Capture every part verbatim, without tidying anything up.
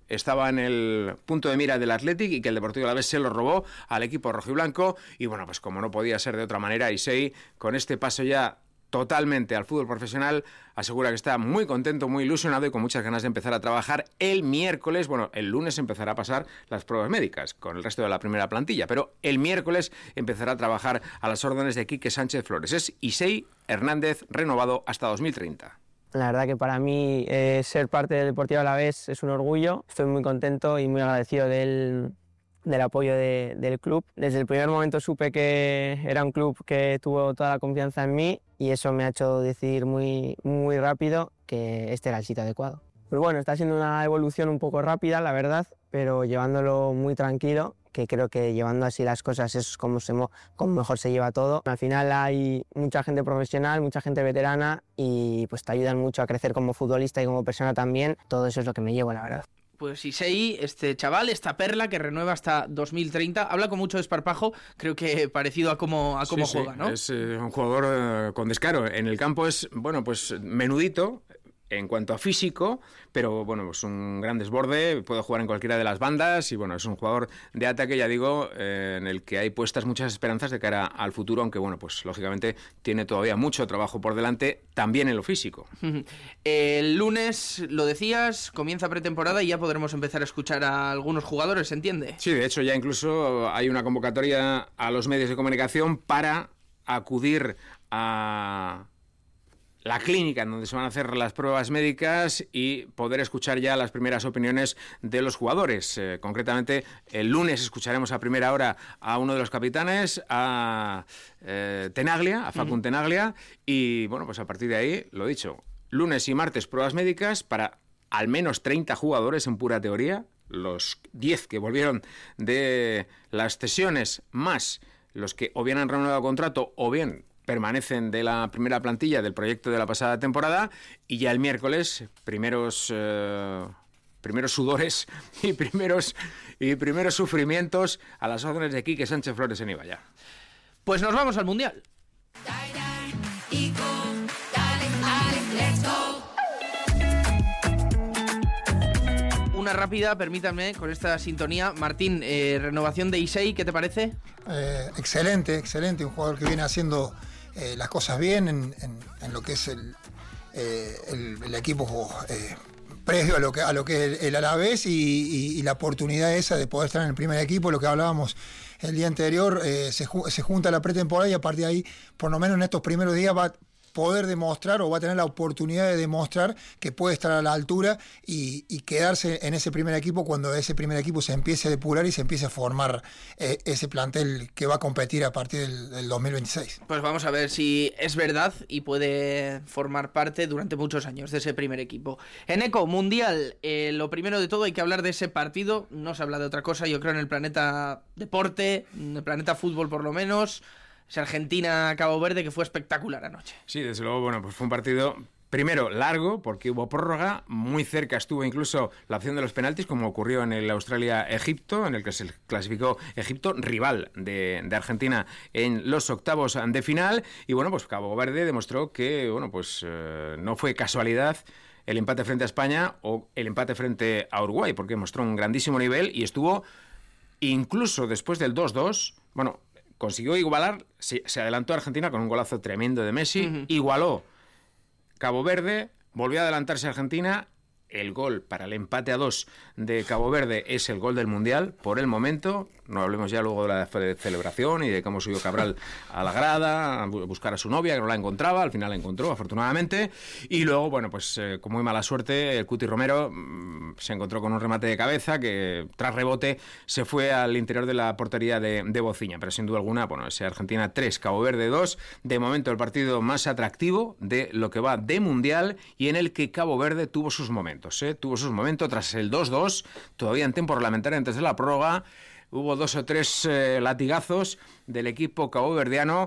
estaba en el punto de mira del Athletic y que el Deportivo Alavés se lo robó al equipo rojiblanco. Y bueno, pues como no podía ser de otra manera, Isei, con este paso ya totalmente al fútbol profesional, asegura que está muy contento, muy ilusionado y con muchas ganas de empezar a trabajar el miércoles. Bueno, el lunes empezará a pasar las pruebas médicas con el resto de la primera plantilla, pero el miércoles empezará a trabajar a las órdenes de Quique Sánchez Flores. Es Isei Hernández, renovado hasta dos mil treinta. La verdad que para mí eh, ser parte del Deportivo Alavés es un orgullo. Estoy muy contento y muy agradecido del, del apoyo de, del club. Desde el primer momento supe que era un club que tuvo toda la confianza en mí y eso me ha hecho decidir muy, muy rápido que este era el sitio adecuado. Pues bueno, está siendo una evolución un poco rápida, la verdad, pero llevándolo muy tranquilo, que creo que llevando así las cosas es como, se, como mejor se lleva todo. Al final hay mucha gente profesional, mucha gente veterana y pues te ayudan mucho a crecer como futbolista y como persona también. Todo eso es lo que me llevo, la verdad. Pues Isei, este chaval, esta perla que renueva hasta dos mil treinta, habla con mucho desparpajo, creo que parecido a cómo, a cómo sí, juega, sí. ¿no? Es eh, un jugador eh, con descaro. En el campo es, bueno, pues menudito en cuanto a físico, pero bueno, pues un gran desborde, puede jugar en cualquiera de las bandas y bueno, es un jugador de ataque, ya digo, eh, en el que hay puestas muchas esperanzas de cara al futuro, aunque bueno, pues lógicamente tiene todavía mucho trabajo por delante, también en lo físico. El lunes, lo decías, comienza pretemporada y ya podremos empezar a escuchar a algunos jugadores, ¿se entiende? Sí, de hecho ya incluso hay una convocatoria a los medios de comunicación para acudir a la clínica en donde se van a hacer las pruebas médicas y poder escuchar ya las primeras opiniones de los jugadores. Eh, concretamente, el lunes escucharemos a primera hora a uno de los capitanes, a eh, Tenaglia, a Facund Tenaglia, y bueno, pues a partir de ahí, lo dicho, lunes y martes pruebas médicas para al menos treinta jugadores en pura teoría, los diez que volvieron de las cesiones, más los que o bien han renovado contrato o bien permanecen de la primera plantilla del proyecto de la pasada temporada, y ya el miércoles primeros eh, primeros sudores y primeros y primeros sufrimientos a las órdenes de Quique Sánchez Flores en Ibaya. Pues nos vamos al Mundial. Una rápida, permítanme, con esta sintonía. Martín, eh, renovación de Isei, ¿qué te parece? Eh, excelente, excelente, un jugador que viene haciendo Eh, las cosas bien en, en, en lo que es el, eh, el, el equipo eh, previo a lo que, a lo que es el, el Alavés y, y, y la oportunidad esa de poder estar en el primer equipo, lo que hablábamos el día anterior, eh, se, se junta la pretemporada y a partir de ahí, por lo menos en estos primeros días, va a poder demostrar o va a tener la oportunidad de demostrar que puede estar a la altura y, y quedarse en ese primer equipo cuando ese primer equipo se empiece a depurar y se empiece a formar eh, ese plantel que va a competir a partir del, del dos mil veintiséis. Pues vamos a ver si es verdad y puede formar parte durante muchos años de ese primer equipo. Eneco, Mundial, eh, lo primero de todo hay que hablar de ese partido, no se habla de otra cosa, yo creo en el planeta deporte, en el planeta fútbol por lo menos. Es Argentina-Cabo Verde, que fue espectacular anoche. Sí, desde luego, bueno, pues fue un partido, primero, largo, porque hubo prórroga, muy cerca estuvo incluso la opción de los penaltis, como ocurrió en el Australia-Egipto, en el que se clasificó Egipto, rival de, de Argentina en los octavos de final, y bueno, pues Cabo Verde demostró que, bueno, pues eh, no fue casualidad el empate frente a España o el empate frente a Uruguay, porque mostró un grandísimo nivel y estuvo, incluso después del dos dos, bueno, consiguió igualar, se, se adelantó a Argentina con un golazo tremendo de Messi, uh-huh. Igualó Cabo Verde, volvió a adelantarse a Argentina, el gol para el empate a dos de Cabo Verde es el gol del Mundial, por el momento, no hablemos ya luego de la celebración y de cómo subió Cabral a la grada a buscar a su novia, que no la encontraba, al final la encontró, afortunadamente, y luego, bueno, pues eh, con muy mala suerte, el Cuti Romero mmm, se encontró con un remate de cabeza que, tras rebote, se fue al interior de la portería de, de Bociña, pero sin duda alguna, bueno, ese Argentina tres, Cabo Verde dos, de momento el partido más atractivo de lo que va de Mundial y en el que Cabo Verde tuvo sus momentos. ¿eh? Tuvo sus momentos tras el dos dos, todavía en tiempo reglamentario antes de la prórroga, hubo dos o tres eh, latigazos del equipo caboverdiano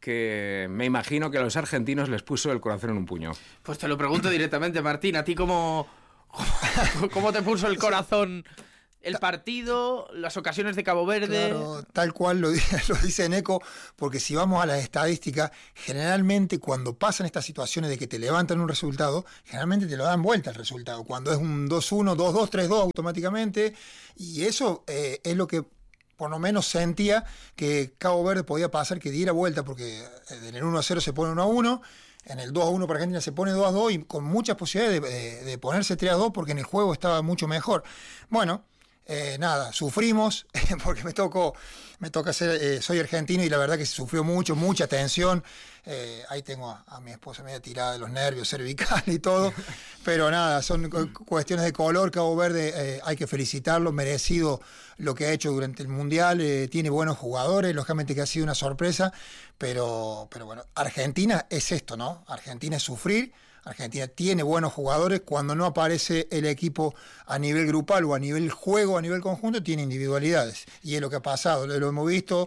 que me imagino que a los argentinos les puso el corazón en un puño. Pues te lo pregunto directamente, Martín, ¿a ti cómo, cómo te puso el corazón el partido, las ocasiones de Cabo Verde. Claro, tal cual lo, lo dice Neco, porque si vamos a las estadísticas, generalmente cuando pasan estas situaciones de que te levantan un resultado, generalmente te lo dan vuelta el resultado. Cuando es un dos uno, dos dos, tres dos automáticamente, y eso eh, es lo que por lo menos sentía que Cabo Verde podía pasar, que diera vuelta, porque en el uno a cero se pone uno a uno, en el dos a uno para Argentina se pone dos a dos y con muchas posibilidades de, de, de ponerse tres a dos porque en el juego estaba mucho mejor. Bueno, Eh, nada, sufrimos porque me tocó, me toca ser, eh, soy argentino y la verdad que se sufrió mucho, mucha tensión. Eh, ahí tengo a, a mi esposa media tirada de los nervios cervicales y todo, pero nada, son cu- cuestiones de color. Cabo Verde eh, hay que felicitarlo, merecido lo que ha hecho durante el Mundial, eh, tiene buenos jugadores, lógicamente que ha sido una sorpresa, pero, pero bueno, Argentina es esto, ¿no? Argentina es sufrir. Argentina tiene buenos jugadores, cuando no aparece el equipo a nivel grupal o a nivel juego, a nivel conjunto, tiene individualidades. Y es lo que ha pasado, lo hemos visto,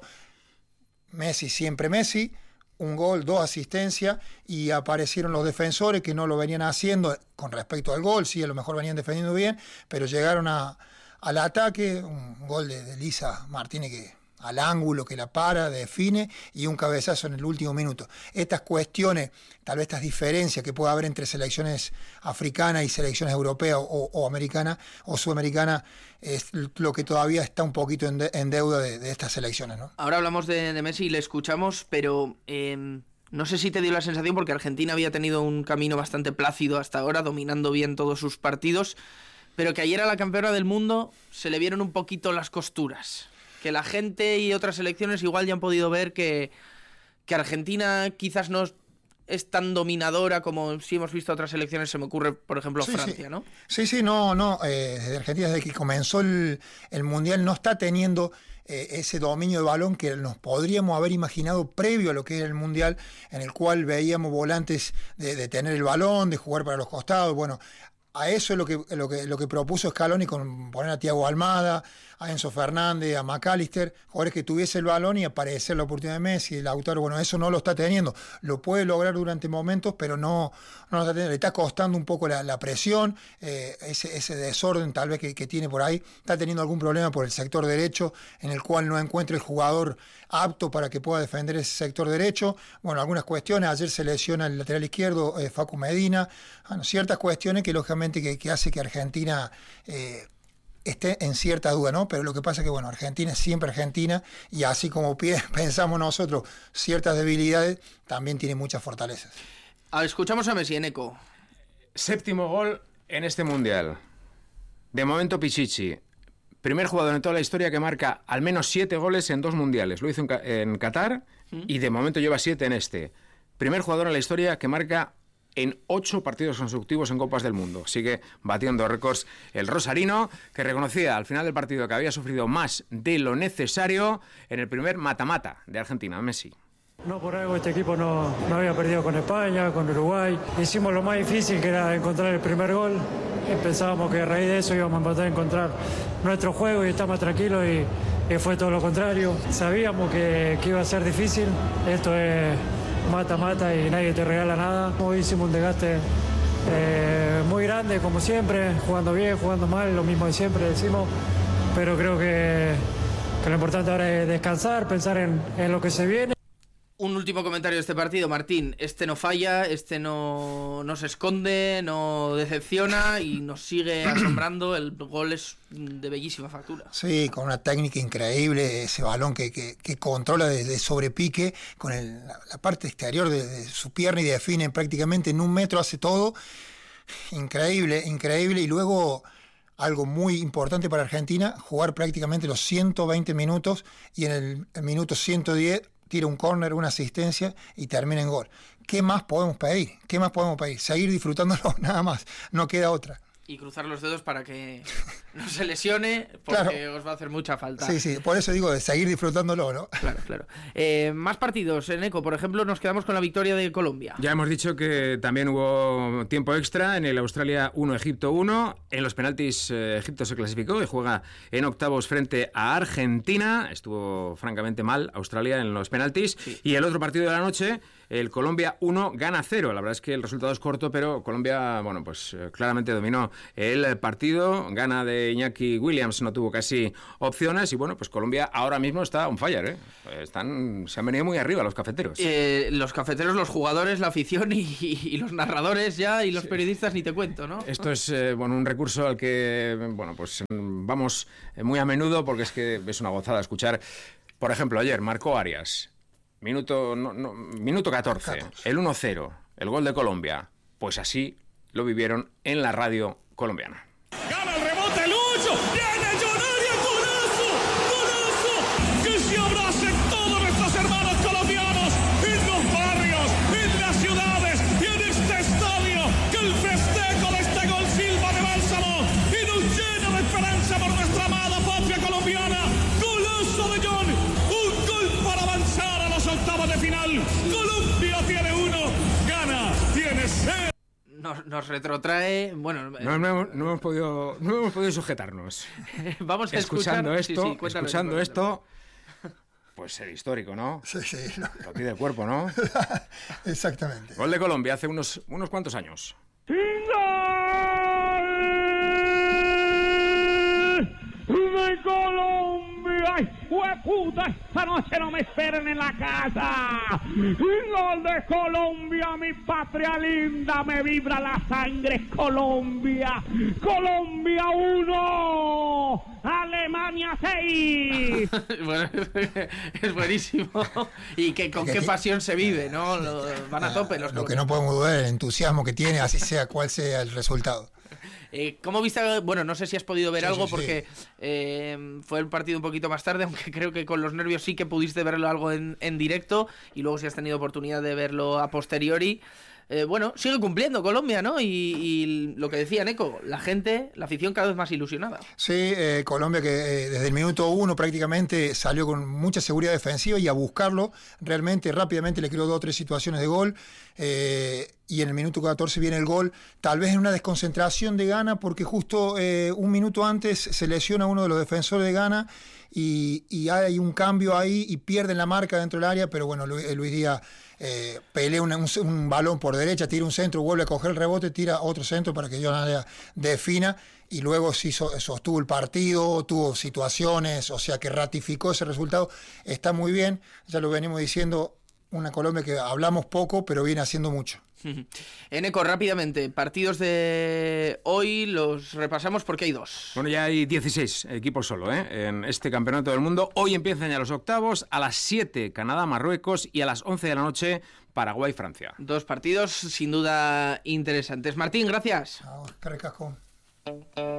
Messi siempre Messi, un gol, dos asistencias, y aparecieron los defensores que no lo venían haciendo con respecto al gol, sí, a lo mejor venían defendiendo bien, pero llegaron a, al ataque, un gol de, de Lisa Martínez que... al ángulo que la para, define, y un cabezazo en el último minuto. Estas cuestiones, tal vez estas diferencias que puede haber entre selecciones africanas y selecciones europeas o, o americanas o sudamericanas, es lo que todavía está un poquito en, de, en deuda de, de estas selecciones, ¿no? Ahora hablamos de, de Messi y le escuchamos, pero eh, no sé si te dio la sensación, porque Argentina había tenido un camino bastante plácido hasta ahora, dominando bien todos sus partidos, pero que ayer a la campeona del mundo se le vieron un poquito las costuras. Que la gente y otras selecciones igual ya han podido ver que, que Argentina quizás no es tan dominadora como si hemos visto otras selecciones, se me ocurre, por ejemplo, sí, Francia, sí. ¿no? Sí, sí, no, no, eh, desde Argentina, desde que comenzó el, el Mundial, no está teniendo eh, ese dominio de balón que nos podríamos haber imaginado previo a lo que era el Mundial, en el cual veíamos volantes de, de tener el balón, de jugar para los costados, bueno... A eso es lo que, lo que, lo que propuso Scaloni con poner a Thiago Almada, a Enzo Fernández, a McAllister, jugadores que tuviese el balón y aparecer la oportunidad de Messi, Lautaro. Bueno, eso no lo está teniendo. Lo puede lograr durante momentos, pero no, no lo está teniendo. Le está costando un poco la, la presión, eh, ese, ese desorden tal vez que, que tiene por ahí. Está teniendo algún problema por el sector derecho, en el cual no encuentra el jugador apto para que pueda defender ese sector derecho. Bueno, algunas cuestiones. Ayer se lesiona el lateral izquierdo, eh, Facu Medina. Bueno, ciertas cuestiones que lógicamente Que, que hace que Argentina eh, esté en cierta duda, ¿no? Pero lo que pasa es que, bueno, Argentina es siempre Argentina, y así como pensamos nosotros ciertas debilidades, también tiene muchas fortalezas. A ver, escuchamos a Messi, Eneco. Séptimo gol en este Mundial. De momento Pichichi, primer jugador en toda la historia que marca al menos siete goles en dos Mundiales. Lo hizo en, en Qatar ¿Mm? y de momento lleva siete en este. Primer jugador en la historia que marca en ocho partidos consecutivos en Copas del Mundo. Sigue batiendo récords el rosarino, que reconocía al final del partido que había sufrido más de lo necesario en el primer mata-mata de Argentina, Messi. No por algo este equipo no, no había perdido con España, con Uruguay. Hicimos lo más difícil, que era encontrar el primer gol. Pensábamos que a raíz de eso íbamos a empezar a encontrar nuestro juego y estar más tranquilos, y, y fue todo lo contrario. Sabíamos que, que iba a ser difícil. Esto es mata-mata y nadie te regala nada. Hoy hicimos un desgaste eh, muy grande, como siempre, jugando bien, jugando mal, lo mismo de siempre decimos, pero creo que, que lo importante ahora es descansar, pensar en, en lo que se viene. Un último comentario de este partido, Martín. Este no falla, este no, no se esconde, no decepciona y nos sigue asombrando. El gol es de bellísima factura. Sí, con una técnica increíble, ese balón que, que, que controla de, de sobrepique con el, la, la parte exterior de, de su pierna y define prácticamente en un metro, hace todo. Increíble, increíble. Y luego, algo muy importante para Argentina, jugar prácticamente los ciento veinte minutos, y en el, el minuto ciento diez tira un córner, una asistencia y termina en gol. ¿Qué más podemos pedir? ¿Qué más podemos pedir? Seguir disfrutándolo, nada más. No queda otra. Y cruzar los dedos para que no se lesione, porque claro, os va a hacer mucha falta. Sí, sí, por eso digo de seguir disfrutándolo, ¿no? Claro, claro. Eh, más partidos, Eneco. Por ejemplo, nos quedamos con la victoria de Colombia. Ya hemos dicho que también hubo tiempo extra en el Australia uno, Egipto uno. En los penaltis, eh, Egipto se clasificó y juega en octavos frente a Argentina. Estuvo francamente mal Australia en los penaltis. Sí. Y el otro partido de la noche, el Colombia uno, Ghana cero. La verdad es que el resultado es corto, pero Colombia, bueno, pues eh, claramente dominó el partido. Ghana de Iñaki Williams no tuvo casi opciones y, bueno, pues Colombia ahora mismo está on fire, ¿eh? Están, se han venido muy arriba los cafeteros. Eh, los cafeteros, los jugadores, la afición y, y, y los narradores ya y los sí. periodistas ni te cuento, ¿no? Esto es, eh, bueno, un recurso al que, bueno, pues vamos muy a menudo porque es que es una gozada escuchar. Por ejemplo, ayer marcó Arias, minuto, no, no, minuto catorce, catorce, el uno cero, el gol de Colombia. Pues así lo vivieron en la radio colombiana. Gana el rebote, Lucho, viene Jonaria, golazo, golazo, que se abracen todos nuestros hermanos colombianos en los barrios, en las ciudades y en este estadio, que el festejo de este gol silba de bálsamo y nos llena de esperanza por nuestra amada patria colombiana. Golazo de John, un gol para avanzar a los octavos de final. Colombia tiene uno, Ghana tiene cero. Nos, nos retrotrae, bueno, no, no, no hemos podido, no hemos podido sujetarnos. Vamos a escuchando escuchar, esto, sí, sí, escuchando esto, pues ser histórico, ¿no? Sí, sí. Lo pide el cuerpo, ¿no? Exactamente. Gol de Colombia hace unos, unos cuantos años. ¡Gol de Colombia! ¡Ay, hueputa! Esta noche no me esperen en la casa. ¡Gol de Colombia, mi patria linda! Me vibra la sangre, Colombia. Colombia uno, Alemania seis. Bueno, es buenísimo. Y que con qué pasión se vive, ¿no? Lo, van a tope los Lo que no podemos dudar, el entusiasmo que tiene, así sea cual sea el resultado. Eh, ¿Cómo viste? Bueno, no sé si has podido ver sí, algo sí, porque sí. Eh, fue el partido un poquito más tarde, aunque creo que con los nervios sí que pudiste verlo algo en, en directo y luego si has tenido oportunidad de verlo a posteriori. Eh, bueno, sigue cumpliendo Colombia, ¿no? Y, y lo que decía Neco, la gente, la afición cada vez más ilusionada. Sí, eh, Colombia que eh, desde el minuto uno prácticamente salió con mucha seguridad defensiva y a buscarlo, realmente rápidamente le creó dos o tres situaciones de gol, eh, y en el minuto catorce viene el gol, tal vez en una desconcentración de Ghana, porque justo eh, un minuto antes se lesiona uno de los defensores de Ghana, y, y hay un cambio ahí y pierden la marca dentro del área, pero bueno, Luis, Luis Díaz eh, pelea una, un, un balón por derecha, tira un centro, vuelve a coger el rebote, tira otro centro para que Jonaria defina, y luego sí sostuvo el partido, tuvo situaciones, o sea que ratificó ese resultado, está muy bien, ya lo venimos diciendo, una Colombia que hablamos poco, pero viene haciendo mucho. Eneco, rápidamente, partidos de hoy los repasamos porque hay dos. Bueno, ya hay dieciséis equipos solo, ¿eh? En este campeonato del mundo. Hoy empiezan ya los octavos, a las siete Canadá-Marruecos y a las once de la noche Paraguay-Francia. Dos partidos sin duda interesantes. Martín, gracias. Ah, qué recasco.